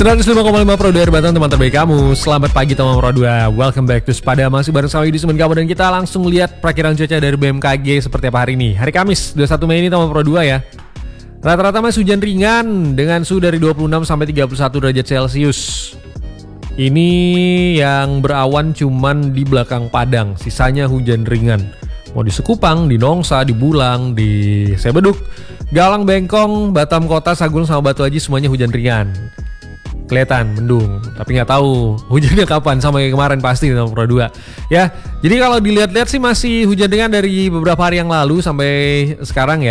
105,5 Pro 2 Batang, teman terbaik kamu. Selamat pagi teman Pro 2. Welcome back to Sepada. Masih bareng sama Yudi Semen kamu, dan kita langsung lihat perakiraan cuaca dari BMKG seperti apa hari ini. Hari Kamis 21 Mei ini teman Pro 2 ya. Rata-rata masih hujan ringan dengan suhu dari 26 sampai 31 derajat Celcius. Ini yang berawan cuman di belakang Padang, sisanya hujan ringan. Mau di Sekupang, di Nongsa, di Bulang, di Sebeduk, Galang, Bengkong, Batam Kota, Sagung sama Batu Aji semuanya hujan ringan. Kelihatan mendung, tapi nggak tahu hujannya kapan, sama kayak kemarin pasti nomor Pro 2 ya. Jadi kalau dilihat-lihat sih masih hujan ringan dari beberapa hari yang lalu sampai sekarang ya.